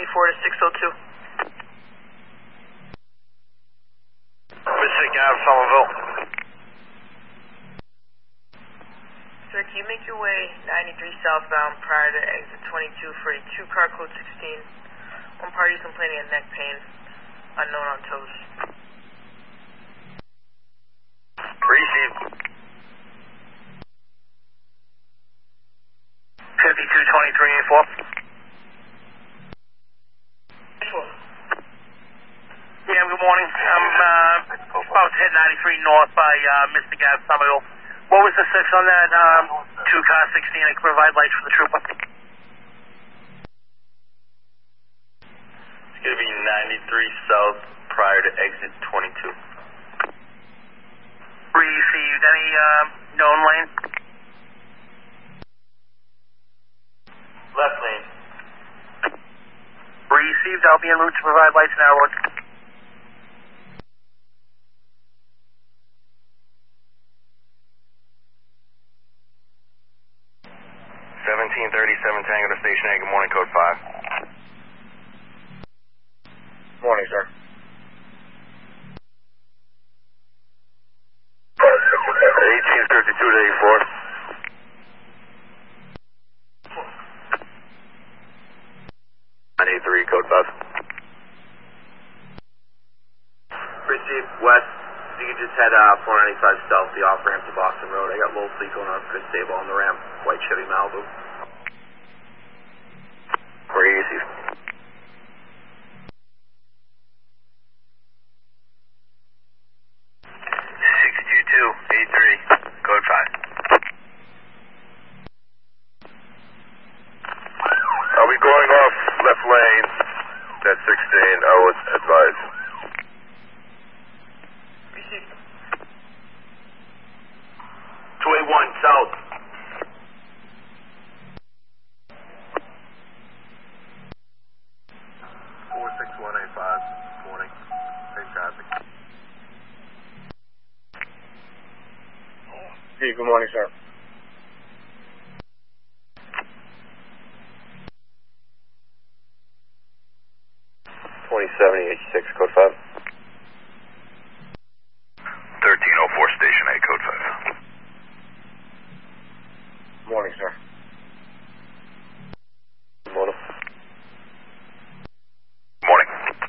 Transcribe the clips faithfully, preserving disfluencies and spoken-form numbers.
eighty-four to six oh two. Pacific Ave, Somerville. Sir, can you make your way ninety-three southbound prior to exit twenty-two for a two-car code sixteen? One party complaining of neck pain, unknown on toes. Received. fifty-two twenty-three eighty-four. Yeah, good morning. I'm uh, about to hit ninety-three north by uh, Mystic Ave, Somerville. What was the six on that um, two car sixteen? I can provide lights for the trooper. It's going to be ninety-three south prior to exit twenty-two. Received. Any uh, known lane? Left lane. Received. I'll be en route to provide lights now, Road. seventeen thirty-seven Tango to Station A. Good morning, code five. Morning, sir. eighteen fifty-two to eighty-four. nine eighty-three, code five. Received west. If you could just head uh, four ninety-five south, the off ramp to Boston Road. I got low fleet going on, pretty stable on the ramp. White Chevy Malibu. Received. six two two eighty-three, code five. Are we going off left lane? That's sixteen, I was advised. Received. two eighty-one south. four six one eight five, morning, same traffic. Hey, good morning, sir. twenty seventy eighty-six, code five. thirteen oh four, Station A, code five. Morning, sir. Morning. Morning.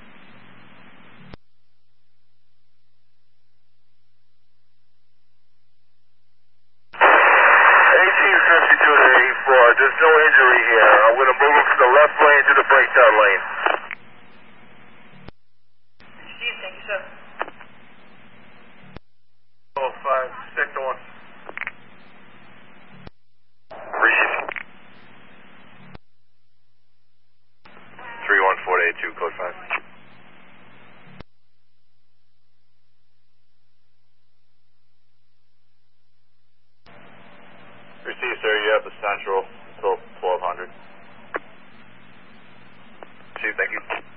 eighteen fifty-two to eighty-four, there's no injury here. I'm going to move him from the left lane to the breakdown lane. Received, thank you, sir. Oh, five, sector one. Received. three one four eight two, code five. Received, sir. You have the central until twelve hundred. Received, thank you.